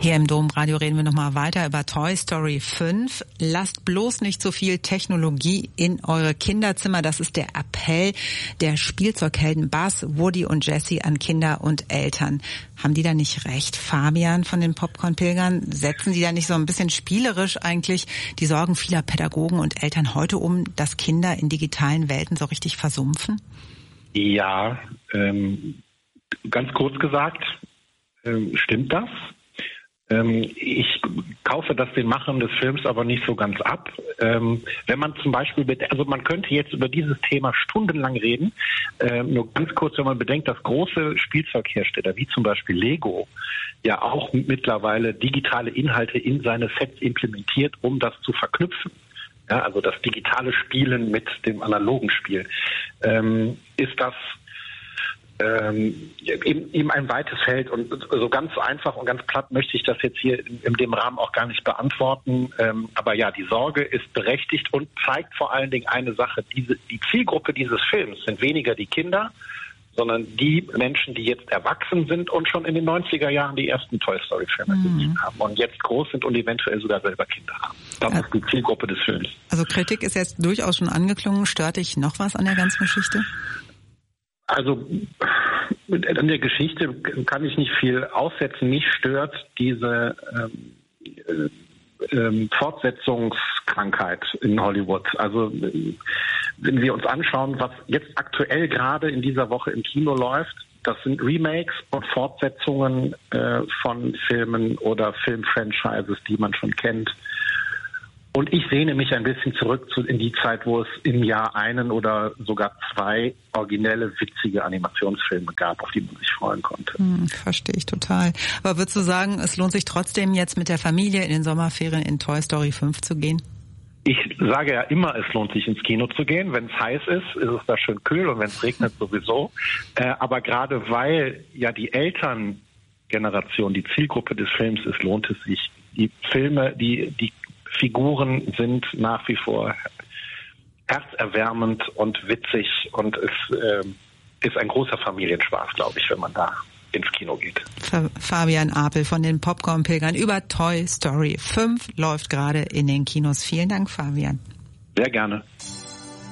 Hier im Domradio reden wir nochmal weiter über Toy Story 5. Lasst bloß nicht so viel Technologie in eure Kinderzimmer. Das ist der Appell der Spielzeughelden Buzz, Woody und Jessie an Kinder und Eltern. Haben die da nicht recht, Fabian von den Popcorn-Pilgern? Setzen die da nicht so ein bisschen spielerisch eigentlich die Sorgen vieler Pädagogen und Eltern heute um, dass Kinder in digitalen Welten so richtig versumpfen? Ja, ganz kurz gesagt, stimmt das? Ich kaufe das den Machern des Films aber nicht so ganz ab. Wenn man zum Beispiel, also man könnte jetzt über dieses Thema stundenlang reden, nur ganz kurz, wenn man bedenkt, dass große Spielzeughersteller wie zum Beispiel Lego ja auch mittlerweile digitale Inhalte in seine Sets implementiert, um das zu verknüpfen. Ja, also das digitale Spielen mit dem analogen Spiel. Ist das eben ein weites Feld und so ganz einfach und ganz platt möchte ich das jetzt hier in dem Rahmen auch gar nicht beantworten. Aber ja, die Sorge ist berechtigt und zeigt vor allen Dingen eine Sache. Die Zielgruppe dieses Films sind weniger die Kinder, sondern die Menschen, die jetzt erwachsen sind und schon in den 90er Jahren die ersten Toy Story Filme gesehen haben und jetzt groß sind und eventuell sogar selber Kinder haben. Das ist die Zielgruppe des Films. Also Kritik ist jetzt durchaus schon angeklungen. Stört dich noch was an der ganzen Geschichte? Also an der Geschichte kann ich nicht viel aussetzen. Mich stört diese Fortsetzungskrankheit in Hollywood. Also wenn wir uns anschauen, was jetzt aktuell gerade in dieser Woche im Kino läuft, das sind Remakes und Fortsetzungen von Filmen oder Filmfranchises, die man schon kennt. Und ich sehne mich ein bisschen zurück in die Zeit, wo es im Jahr einen oder sogar zwei originelle, witzige Animationsfilme gab, auf die man sich freuen konnte. Verstehe ich total. Aber würdest du sagen, es lohnt sich trotzdem jetzt mit der Familie in den Sommerferien in Toy Story 5 zu gehen? Ich sage ja immer, es lohnt sich ins Kino zu gehen. Wenn es heiß ist, ist es da schön kühl und wenn es regnet sowieso. Aber gerade weil ja die Elterngeneration die Zielgruppe des Films ist, lohnt es sich. Die Filme, die Figuren sind nach wie vor herzerwärmend und witzig und es ist ein großer Familienspaß, glaube ich, wenn man da ins Kino geht. Fabian Apel von den Popcorn-Pilgern über Toy Story 5 läuft gerade in den Kinos. Vielen Dank, Fabian. Sehr gerne.